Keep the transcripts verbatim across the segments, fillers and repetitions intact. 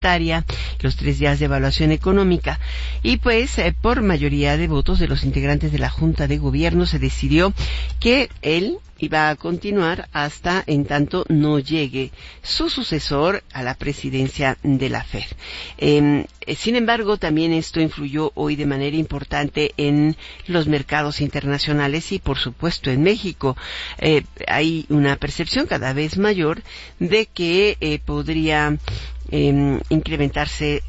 los tres días de evaluación económica. Y pues, eh, por mayoría de votos de los integrantes de la Junta de Gobierno, se decidió que él iba a continuar hasta en tanto no llegue su sucesor a la presidencia de la Fed. Eh, sin embargo, también esto influyó hoy de manera importante en los mercados internacionales y, por supuesto, en México. Eh, hay una percepción cada vez mayor de que eh, podría eh, incrementarse,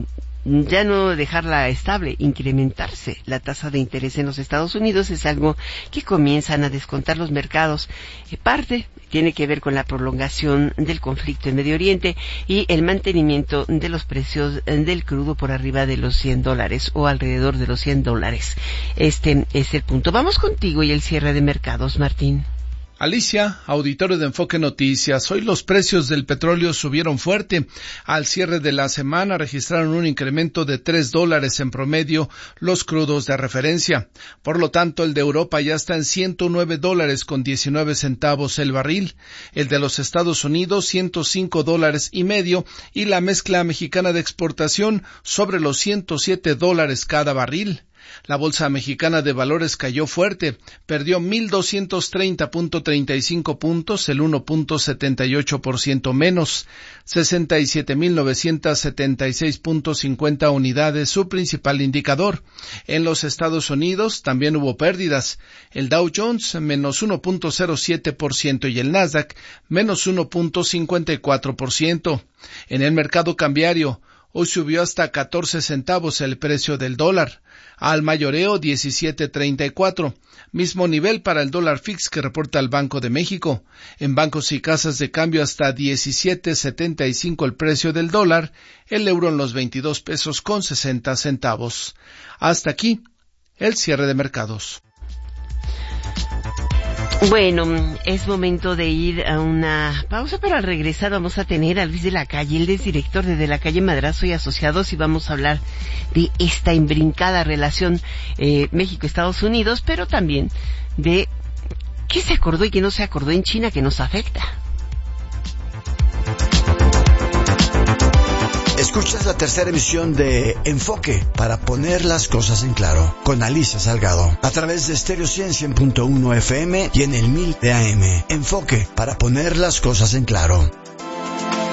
ya no dejarla estable, incrementarse la tasa de interés en los Estados Unidos. Es algo que comienzan a descontar los mercados. Eh, parte tiene que ver con la prolongación del conflicto en Medio Oriente y el mantenimiento de los precios del crudo por arriba de los cien dólares o alrededor de los cien dólares. Este es el punto. Vamos contigo y el cierre de mercados, Martín. Alicia, auditorio de Enfoque Noticias. Hoy los precios del petróleo subieron fuerte. Al cierre de la semana registraron un incremento de tres dólares en promedio los crudos de referencia. Por lo tanto, el de Europa ya está en ciento nueve dólares con diecinueve centavos el barril. El de los Estados Unidos, ciento cinco dólares y medio. Y la mezcla mexicana de exportación sobre los ciento siete dólares cada barril. La Bolsa Mexicana de Valores cayó fuerte, perdió mil doscientos treinta punto treinta y cinco puntos, el uno punto setenta y ocho por ciento menos, sesenta y siete mil novecientos setenta y seis punto cincuenta unidades, su principal indicador. En los Estados Unidos también hubo pérdidas, el Dow Jones menos uno punto cero siete por ciento y el Nasdaq menos uno punto cincuenta y cuatro por ciento. En el mercado cambiario, hoy subió hasta catorce centavos el precio del dólar. Al mayoreo diecisiete treinta y cuatro, mismo nivel para el dólar fix que reporta el Banco de México. En bancos y casas de cambio hasta diecisiete setenta y cinco el precio del dólar, el euro en los veintidós pesos con sesenta centavos. Hasta aquí el cierre de mercados. Bueno, es momento de ir a una pausa, pero al regresar vamos a tener a Luis de la Calle. Él es director de De la Calle Madrazo y Asociados y vamos a hablar de esta imbrincada relación eh, México-Estados Unidos, pero también de qué se acordó y qué no se acordó en China que nos afecta. Escuchas la tercera emisión de Enfoque para poner las cosas en claro con Alicia Salgado a través de Stereo cien punto uno F M y en el mil de A M. Enfoque para poner las cosas en claro.